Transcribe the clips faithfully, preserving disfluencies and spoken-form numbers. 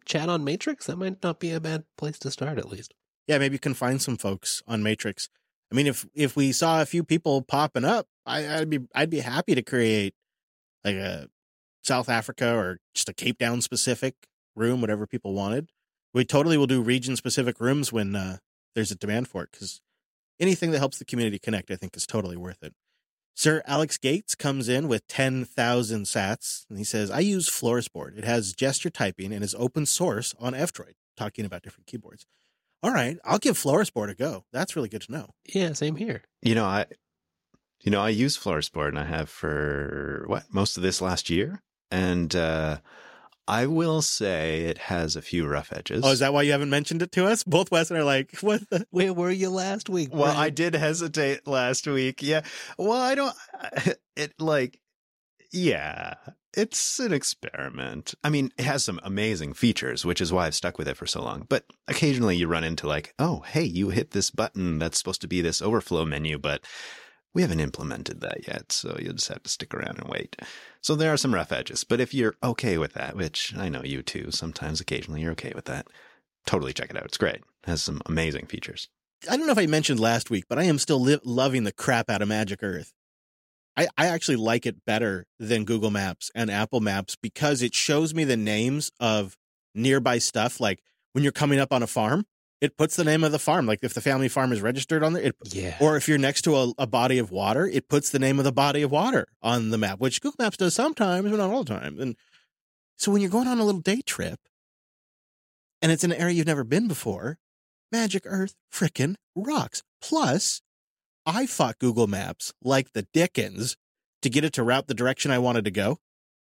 chat on Matrix, that might not be a bad place to start, at least. Yeah, maybe you can find some folks on Matrix. I mean, if if we saw a few people popping up, I, I'd be I'd be happy to create like a South Africa or just a Cape Town specific room, whatever people wanted. We totally will do region specific rooms when uh, there's a demand for it, because anything that helps the community connect, I think, is totally worth it. Sir Alex Gates comes in with ten thousand sats, and he says, I use Florsport. It has gesture typing and is open source on F-Droid, talking about different keyboards. All right, I'll give Florsport a go. That's really good to know. Yeah, same here. You know, I, you know, I use Florsport, and I have for what most of this last year, and uh, I will say it has a few rough edges. Oh, is that why you haven't mentioned it to us? Both Wes and I are like, what the? Where were you last week? Well, Brad? I did hesitate last week. Yeah. Well, I don't. It like, yeah. It's an experiment. I mean, it has some amazing features, which is why I've stuck with it for so long. But occasionally you run into like, oh, hey, you hit this button that's supposed to be this overflow menu, but we haven't implemented that yet. So you'll just have to stick around and wait. So there are some rough edges. But if you're okay with that, which I know you too, sometimes occasionally you're okay with that, totally check it out. It's great. It has some amazing features. I don't know if I mentioned last week, but I am still li- loving the crap out of Magic Earth. I, I actually like it better than Google Maps and Apple Maps because it shows me the names of nearby stuff. Like when you're coming up on a farm, it puts the name of the farm. Like if the family farm is registered on there, it, Yeah. or if you're next to a, a body of water, it puts the name of the body of water on the map, which Google Maps does sometimes, but not all the time. And so when you're going on a little day trip and it's an area you've never been before, Magic Earth frickin' rocks. Plus, I fought Google Maps like the dickens to get it to route the direction I wanted to go.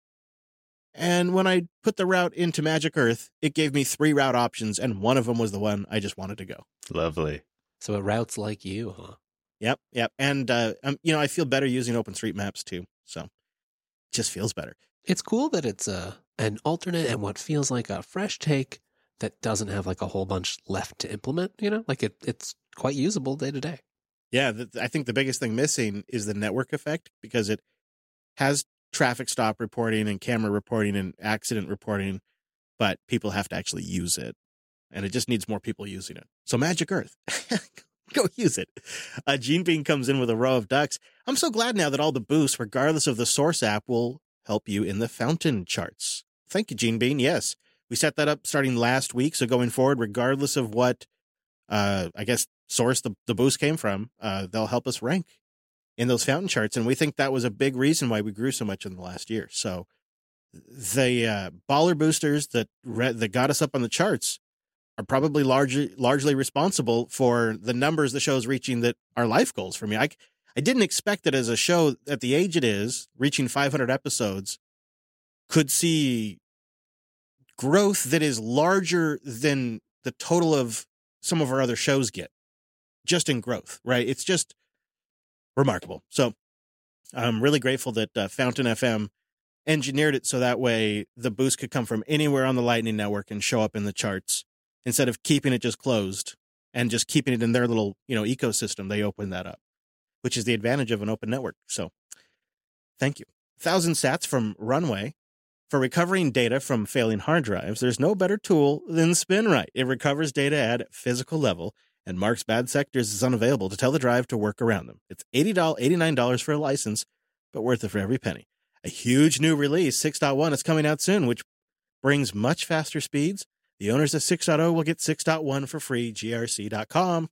And when I put the route into Magic Earth, it gave me three route options, and one of them was the one I just wanted to go. Lovely. So it routes like you, huh? Yep, yep. And, uh, um, you know, I feel better using OpenStreetMaps, too. So it just feels better. It's cool that it's a, an alternate and what feels like a fresh take that doesn't have like a whole bunch left to implement, you know? Like it, it's quite usable day to day. Yeah, the, I think the biggest thing missing is the network effect, because it has traffic stop reporting and camera reporting and accident reporting, but people have to actually use it. And it just needs more people using it. So Magic Earth, go use it. Uh, Gene Bean comes in with a row of ducks. I'm so glad now that all the boosts, regardless of the source app, will help you in the fountain charts. Thank you, Gene Bean. Yes, we set that up starting last week. So going forward, regardless of what, uh, I guess, source the, the boost came from, uh, they'll help us rank in those fountain charts. And we think that was a big reason why we grew so much in the last year. So the uh, baller boosters that re- that got us up on the charts are probably largely largely responsible for the numbers the show's reaching that are life goals for me. I, I didn't expect that as a show at the age it is, reaching five hundred episodes, could see growth that is larger than the total of some of our other shows get. Just in growth, right? It's just remarkable. So I'm really grateful that uh, Fountain F M engineered it so that way the boost could come from anywhere on the Lightning Network and show up in the charts instead of keeping it just closed and just keeping it in their little, you know, ecosystem. They opened that up, which is the advantage of an open network. So thank you. Thousand sats from Runway. For recovering data from failing hard drives, there's no better tool than SpinRite. It recovers data at physical level and marks bad sectors as unavailable to tell the drive to work around them. It's eighty dollars, eighty-nine dollars for a license, but worth it for every penny. A huge new release, six point one, is coming out soon, which brings much faster speeds. The owners of six point oh will get six point one for free, G R C dot com.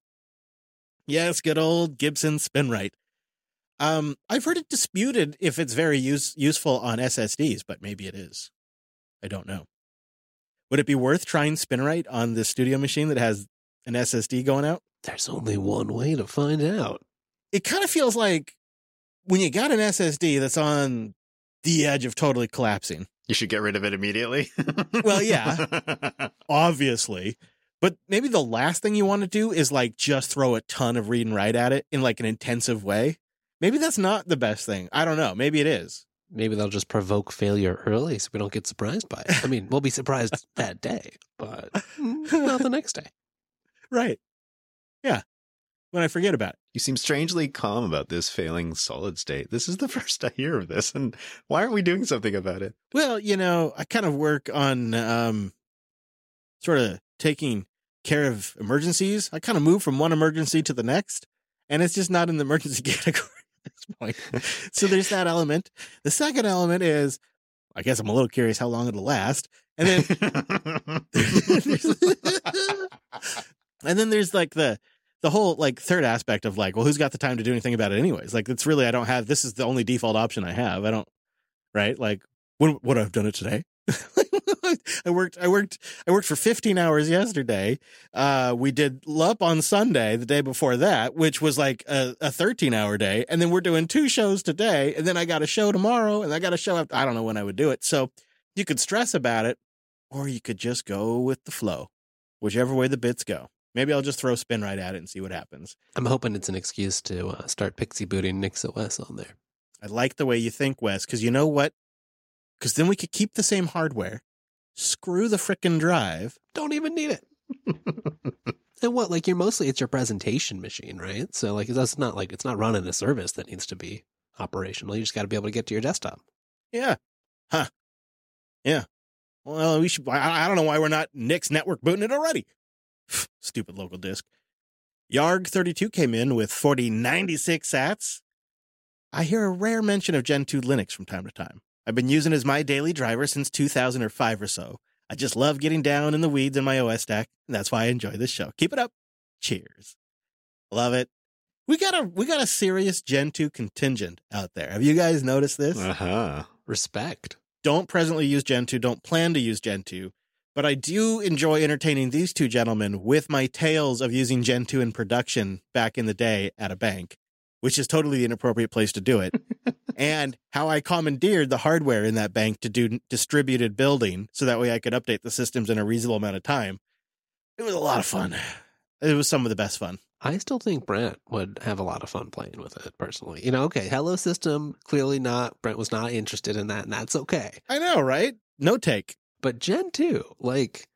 Yes, good old Gibson SpinRite. Um, I've heard it disputed if it's very use, useful on S S Ds, but maybe it is. I don't know. Would it be worth trying SpinRite on the studio machine that has an S S D going out? There's only one way to find out. It kind of feels like when you got an S S D that's on the edge of totally collapsing. You should get rid of it immediately. Well, yeah, obviously. But maybe the last thing you want to do is like just throw a ton of read and write at it in like an intensive way. Maybe that's not the best thing. I don't know. Maybe it is. Maybe they'll just provoke failure early so we don't get surprised by it. I mean, we'll be surprised that day, but not the next day. Right. Yeah. When I forget about it. You seem strangely calm about this failing solid state. This is the first I hear of this, and why aren't we doing something about it? Well, you know, I kind of work on um, sort of taking care of emergencies. I kind of move from one emergency to the next, and it's just not in the emergency category at this point. So there's that element. The second element is, I guess I'm a little curious how long it'll last. And then, and then there's like the, the whole like third aspect of like, well, who's got the time to do anything about it anyways? Like, it's really, I don't have, this is the only default option I have. I don't, right? Like, would, would I have done it today? I worked, I worked, I worked for fifteen hours yesterday. Uh, we did L U P on Sunday, the day before that, which was like a, a thirteen hour day. And then we're doing two shows today. And then I got a show tomorrow and I got a show up. I don't know when I would do it. So you could stress about it, or you could just go with the flow, whichever way the bits go. Maybe I'll just throw spin right at it and see what happens. I'm hoping it's an excuse to uh, start pixie booting NixOS on there. I like the way you think, Wes, because you know what? Because then we could keep the same hardware, screw the frickin' drive. Don't even need it. And what, like, you're mostly, it's your presentation machine, right? So, like, that's not like, it's not running a service that needs to be operational. You just got to be able to get to your desktop. Yeah. Huh. Yeah. Well, we should, I, I don't know why we're not Nix network booting it already. Stupid local disk. Yarg thirty-two came in with forty ninety-six sats. I hear a rare mention of Gen two Linux from time to time. I've been using it as my daily driver since two thousand five or so. I just love getting down in the weeds in my O S stack, and that's why I enjoy this show. Keep it up. Cheers. Love it. We got a we got a serious Gen two contingent out there. Have you guys noticed this? Uh-huh. Respect. Don't presently use Gen two, don't plan to use Gen two, but I do enjoy entertaining these two gentlemen with my tales of using Gen two in production back in the day at a bank, which is totally the inappropriate place to do it. And how I commandeered the hardware in that bank to do distributed building so that way I could update the systems in a reasonable amount of time. It was a lot of fun. It was some of the best fun. I still think Brent would have a lot of fun playing with it, personally. You know, okay, Hello System, clearly not. Brent was not interested in that, and that's okay. I know, right? No take. But Gen two, like,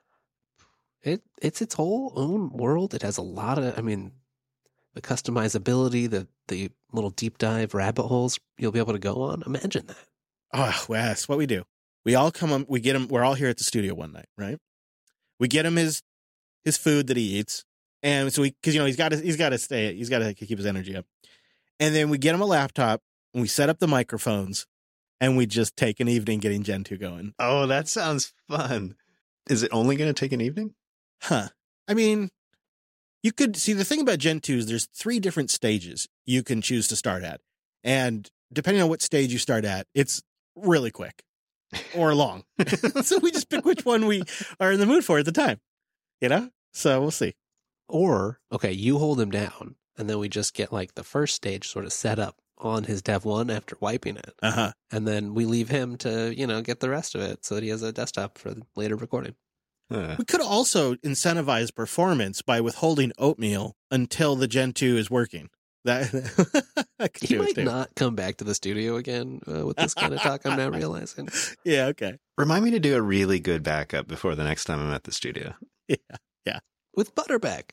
it it's its whole own world. It has a lot of, I mean, the customizability, the the little deep dive rabbit holes you'll be able to go on. Imagine that. Oh, Wes, what we do. We all come, up, we get him, we're all here at the studio one night, right? We get him his his food that he eats. And so we, because, you know, he's got to, he's got to stay, he's got to keep his energy up. And then we get him a laptop and we set up the microphones and we just take an evening getting Gen two going. Oh, that sounds fun. Is it only going to take an evening? Huh. I mean, you could see the thing about Gen two is there's three different stages you can choose to start at. And depending on what stage you start at, it's really quick or long. So we just pick which one we are in the mood for at the time, you know? So we'll see. Or, okay, you hold him down, and then we just get like the first stage sort of set up on his Dev one after wiping it. Uh-huh. And then we leave him to, you know, get the rest of it so that he has a desktop for later recording. Huh. We could also incentivize performance by withholding oatmeal until the Gen two is working. That I could He do it might too. not come back to the studio again uh, with this kind of talk, I'm now realizing. Yeah, okay. Remind me to do a really good backup before the next time I'm at the studio. Yeah. With Butterback.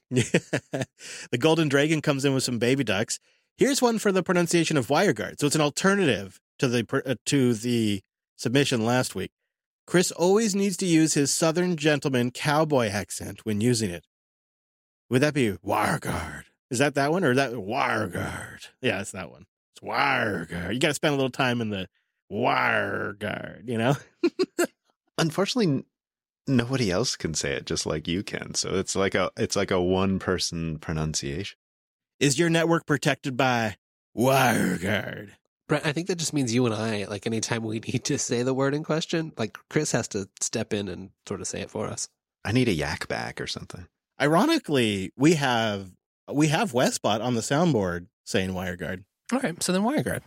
The Golden Dragon comes in with some baby ducks. Here's one for the pronunciation of WireGuard. So it's an alternative to the uh, to the submission last week. Chris always needs to use his Southern gentleman cowboy accent when using it. Would that be WireGuard? Is that that one or is that WireGuard? Yeah, it's that one. It's WireGuard. You got to spend a little time in the WireGuard, you know? Unfortunately, nobody else can say it just like you can. So it's like a it's like a one person pronunciation. Is your network protected by WireGuard? Brent, I think that just means you and I, like anytime we need to say the word in question, like Chris has to step in and sort of say it for us. I need a yak back or something. Ironically, we have we have Westbot on the soundboard saying WireGuard. All right, so then WireGuard.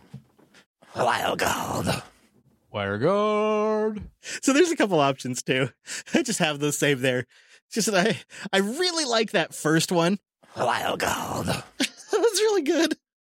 WireGuard. WireGuard. So there's a couple options too. I just have those saved there. It's just that I I really like that first one. WireGuard. That was really good.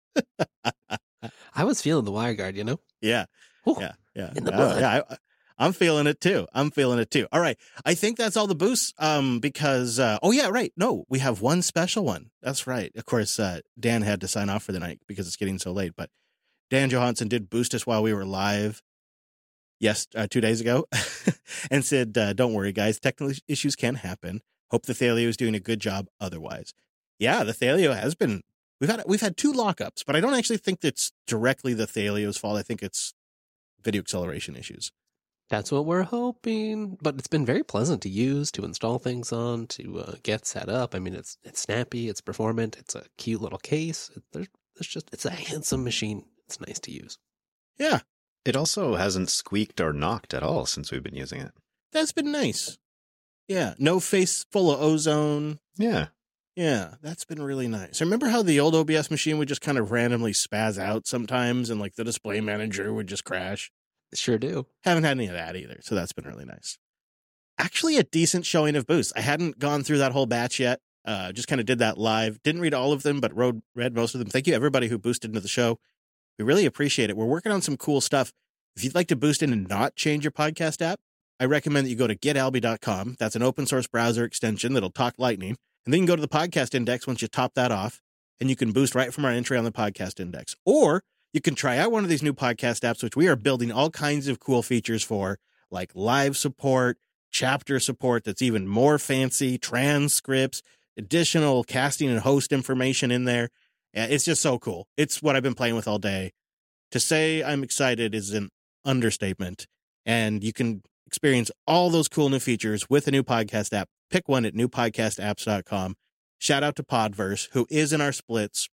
I was feeling the WireGuard, you know? Yeah. Ooh, Yeah. Yeah. in the Uh, blood. yeah. I, I'm feeling it too. I'm feeling it too. All right. I think that's all the boosts. Um, because uh, oh yeah, right. No, we have one special one. That's right. Of course, uh, Dan had to sign off for the night because it's getting so late. But Dan Johansson did boost us while we were live yes, uh, two days ago, and said, uh, don't worry, guys, technical issues can happen. Hope the Thalio is doing a good job otherwise. Yeah, the Thalio has been, we've had we've had two lockups, but I don't actually think it's directly the Thalio's fault. I think it's video acceleration issues. That's what we're hoping. But it's been very pleasant to use, to install things on, to uh, get set up. I mean, it's it's snappy, it's performant, it's a cute little case. It, there's, it's just, it's a handsome machine. It's nice to use. Yeah. It also hasn't squeaked or knocked at all since we've been using it. That's been nice. Yeah. No face full of ozone. Yeah. Yeah. That's been really nice. I remember how the old O B S machine would just kind of randomly spaz out sometimes and like the display manager would just crash. Sure do. Haven't had any of that either. So that's been really nice. Actually, a decent showing of boosts. I hadn't gone through that whole batch yet. Uh, just kind of did that live. Didn't read all of them, but wrote, read most of them. Thank you, everybody who boosted into the show. We really appreciate it. We're working on some cool stuff. If you'd like to boost in and not change your podcast app, I recommend that you go to get alby dot com. That's an open source browser extension that'll talk Lightning. And then you can go to the podcast index once you top that off, and you can boost right from our entry on the podcast index. Or you can try out one of these new podcast apps, which we are building all kinds of cool features for, like live support, chapter support that's even more fancy, transcripts, additional casting and host information in there. It's just so cool. It's what I've been playing with all day. To say I'm excited is an understatement. And you can experience all those cool new features with a new podcast app. Pick one at new podcast apps dot com. Shout out to Podverse, who is in our splits,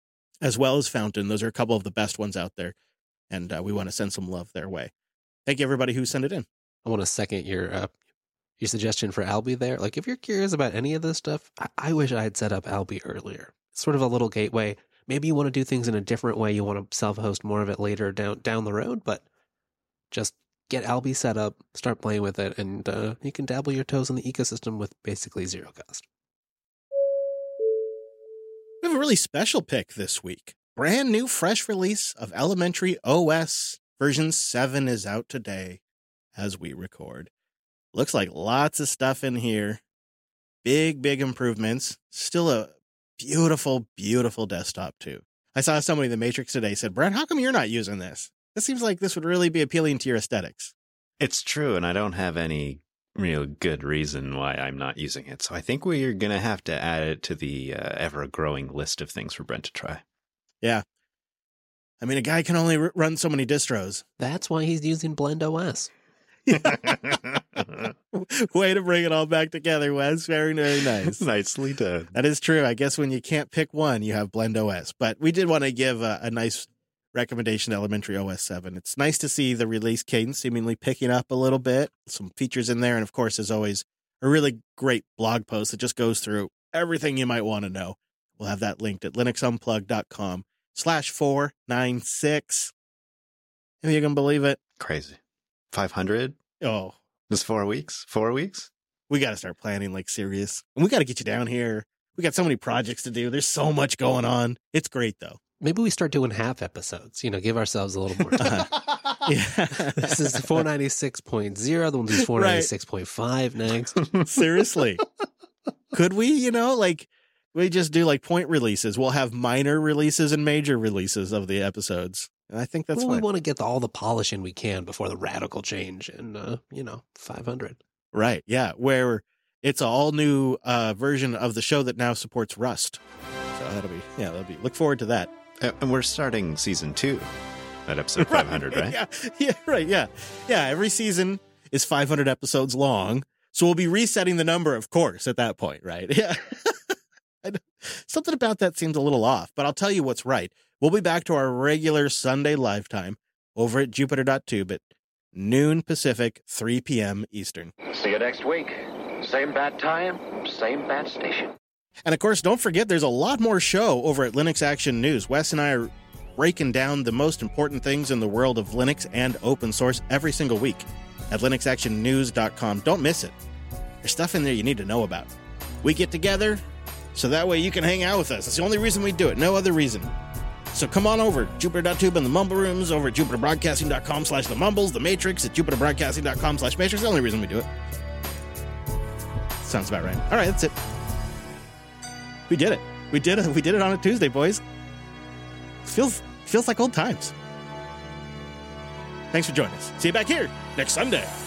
as well as Fountain. Those are a couple of the best ones out there. And uh, we want to send some love their way. Thank you, everybody who sent it in. I want to second your uh, your suggestion for Alby there. Like, if you're curious about any of this stuff, I, I wish I had set up Alby earlier. It's sort of a little gateway. Maybe you want to do things in a different way. You want to self-host more of it later down down the road, but just get Alby set up, start playing with it, and uh, you can dabble your toes in the ecosystem with basically zero cost. We have a really special pick this week. Brand new fresh release of Elementary O S. Version seven is out today as we record. Looks like lots of stuff in here. Big, big improvements. Still a beautiful, beautiful desktop, too. I saw somebody in the Matrix today said, Brad, how come you're not using this? This seems like this would really be appealing to your aesthetics. It's true, and I don't have any real good reason why I'm not using it. So I think we're going to have to add it to the uh, ever-growing list of things for Brent to try. Yeah. I mean, a guy can only r- run so many distros. That's why he's using Blend O S. Way to bring it all back together, Wes. Very, very nice. Nicely done. That is true. I guess when you can't pick one, you have Blend O S. But we did want to give a, a nice recommendation to Elementary O S seven. It's nice to see the release cadence seemingly picking up a little bit. Some features in there. And of course, as always, a really great blog post that just goes through everything you might want to know. We'll have that linked at linuxunplug.com slash 496. If you can believe it. Crazy. five hundred? Oh. Just four weeks? Four weeks? We got to start planning like serious. And we got to get you down here. We got so many projects to do. There's so much going on. It's great, though. Maybe we start doing half episodes, you know, give ourselves a little more time. Yeah. This is four ninety-six point zero, then we'll do four ninety-six point five next. Seriously. Could we, you know, like, we just do like point releases. We'll have minor releases and major releases of the episodes. And I think that's well, fine. We want to get the, all the polish in we can before the radical change in, uh, you know, five hundred. Right. Yeah. Where it's an all new uh, version of the show that now supports Rust. So that'll be, yeah, that'll be, look forward to that. And we're starting season two at episode five hundred, right? Yeah. Yeah. Right. Yeah. Yeah. Every season is five hundred episodes long. So we'll be resetting the number, of course, at that point. Right. Yeah. Something about that seems a little off, but I'll tell you what's right. We'll be back to our regular Sunday live time over at Jupiter dot tube at noon Pacific, three p.m. Eastern. See you next week. Same bat time, same bat station. And of course, don't forget there's a lot more show over at Linux Action News. Wes and I are breaking down the most important things in the world of Linux and open source every single week at linux action news dot com. Don't miss it. There's stuff in there you need to know about. We get together so that way you can hang out with us. That's the only reason we do it. No other reason. So come on over, Jupiter dot tube and the Mumble Rooms, over at jupiter broadcasting dot com slash the Mumbles, the Matrix at jupiter broadcasting dot com slash Matrix. The only reason we do it. Sounds about right. All right, that's it. We did it. We did it. We did it on a Tuesday, boys. Feels feels like old times. Thanks for joining us. See you back here next Sunday.